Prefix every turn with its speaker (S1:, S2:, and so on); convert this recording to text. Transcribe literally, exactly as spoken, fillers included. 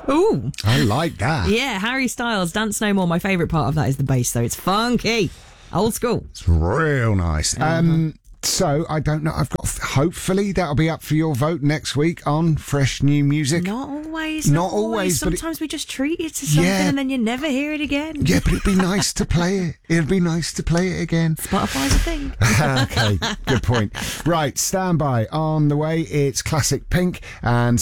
S1: Ooh.
S2: I like that.
S1: Yeah, Harry Styles, Dance No More. My favourite part of that is the bass, though. It's funky. Old school.
S2: It's real nice.
S1: Uh-huh.
S2: Um, so, I don't know. I've got, hopefully, that'll be up for your vote next week on Fresh New Music.
S1: Not always.
S2: Not
S1: Not,
S2: always,
S1: always.
S2: but it-
S1: Sometimes we just treat it to something
S2: Yeah.
S1: and then you never hear it again.
S2: Yeah, but it'd be nice to play it. It'd be nice to play it again.
S1: Spotify's a thing.
S2: Okay, good point. Right, stand by. On the way, it's Classic Pink and